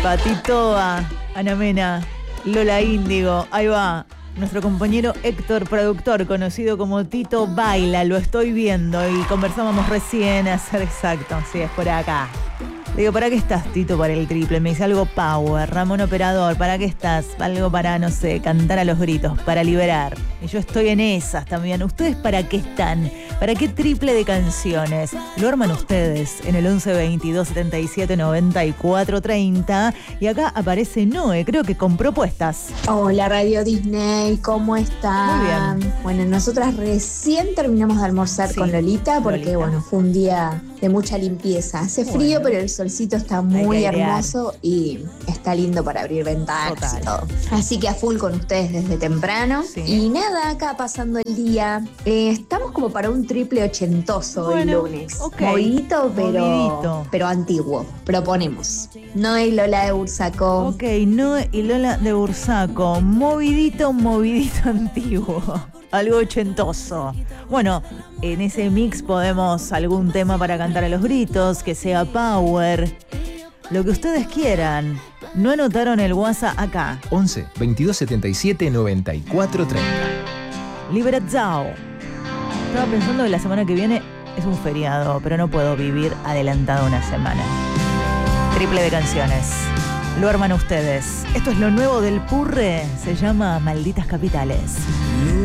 Patitoa, Ana Mena, Lola Índigo, ahí va. Nuestro compañero Héctor, productor, conocido como Tito Baila, lo estoy viendo y conversábamos recién a ser exacto, sí, es por acá. Digo, ¿para qué estás, Tito, para el triple? Me dice algo power, Ramón Operador, ¿para qué estás? Algo para, no sé, cantar a los gritos, para liberar. Y yo estoy en esas también. ¿Ustedes para qué están? ¿Para qué triple de canciones? Lo arman ustedes en el 11 22 77 94 30. Y acá aparece Noé, creo que con propuestas. Hola Radio Disney, ¿cómo están? Muy bien. Bueno, nosotras recién terminamos de almorzar con Lolita porque, bueno, fue un día de mucha limpieza. Hace frío, pero el solcito está muy hermoso y está lindo para abrir ventanas y todo. Así que a full con ustedes desde temprano. Sí. Y nada, acá pasando el día. Estamos como para un triple ochentoso el lunes. Okay. Movidito, pero antiguo. Proponemos. Noé y Lola de Bursaco. Ok, Noé y Lola de Bursaco. Movidito antiguo. Algo ochentoso. Bueno, en ese mix podemos algún tema para cantar a los gritos, que sea power, lo que ustedes quieran. ¿No anotaron el WhatsApp acá? 11 22 77 94 30. Liberazao. Estaba pensando que la semana que viene es un feriado, pero no puedo vivir adelantado una semana. Triple de canciones. Lo arman ustedes. Esto es lo nuevo del Purre. Se llama Malditas Capitales.